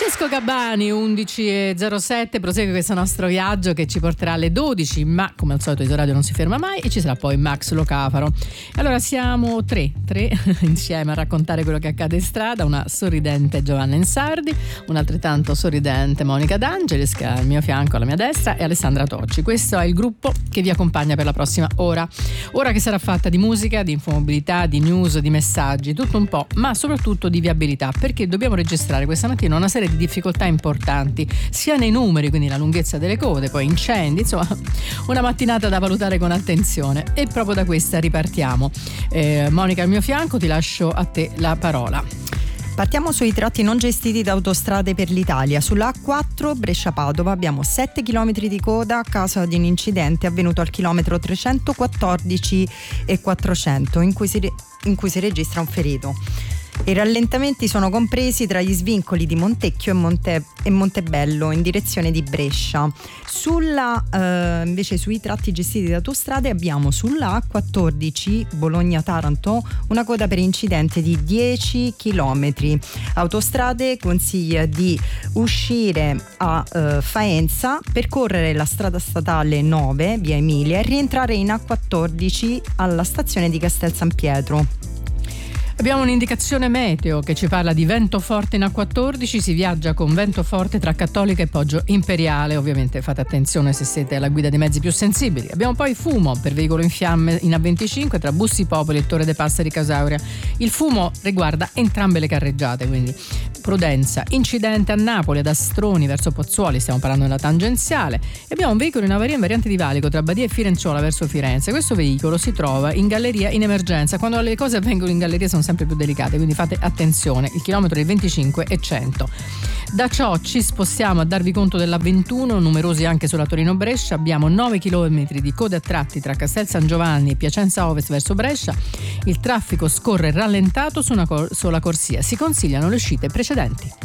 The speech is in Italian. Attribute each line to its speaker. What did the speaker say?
Speaker 1: Francesco Gabbani, 11:07, prosegue questo nostro viaggio che ci porterà alle 12, ma come al solito Isoradio non si ferma mai e ci sarà poi Max Locafaro. Allora siamo tre insieme a raccontare quello che accade in strada, una sorridente Giovanna Insardi, un'altrettanto sorridente Monica D'Angelis che è al mio fianco, alla mia destra, e Alessandra Tocci. Questo è il gruppo che vi accompagna per la prossima ora che sarà fatta di musica, di infomobilità, di news, di messaggi, tutto un po', ma soprattutto di viabilità, perché dobbiamo registrare questa mattina una serie di difficoltà importanti, sia nei numeri, quindi la lunghezza delle code, poi incendi, insomma una mattinata da valutare con attenzione, e proprio da questa ripartiamo. Monica al mio fianco, ti lascio a te la parola.
Speaker 2: Partiamo sui tratti non gestiti da Autostrade per l'Italia. Sulla A4 Brescia-Padova abbiamo 7 km di coda a causa di un incidente avvenuto al chilometro 314 e 400 in cui si registra un ferito. I rallentamenti sono compresi tra gli svincoli di Montecchio e Montebello in direzione di Brescia. Invece sui tratti gestiti da Autostrade abbiamo sulla A14 Bologna-Taranto una coda per incidente di 10 km. Autostrade consiglia di uscire a Faenza, percorrere la strada statale 9 via Emilia e rientrare in A14 alla stazione di Castel San Pietro.
Speaker 1: Abbiamo un'indicazione meteo che ci parla di vento forte in A14, si viaggia con vento forte tra Cattolica e Poggio Imperiale, ovviamente fate attenzione se siete alla guida dei mezzi più sensibili. Abbiamo poi fumo per veicolo in fiamme in A25 tra Bussi Popoli e Torre de' Passeri Casauria. Il fumo riguarda entrambe le carreggiate, quindi prudenza. Incidente a Napoli ad Astroni verso Pozzuoli, stiamo parlando della tangenziale, e abbiamo un veicolo in avaria in variante di valico tra Badia e Firenzuola verso Firenze. Questo veicolo si trova in galleria in emergenza. Quando le cose avvengono in galleria sono sempre più delicate, quindi fate attenzione. Il chilometro è 25 e 100. Da ciò ci spostiamo a darvi conto della 21, numerosi anche sulla Torino-Brescia. Abbiamo 9 km di code a tratti tra Castel San Giovanni e Piacenza Ovest verso Brescia. Il traffico scorre rallentato su una sola corsia. Si consigliano le uscite precedenti.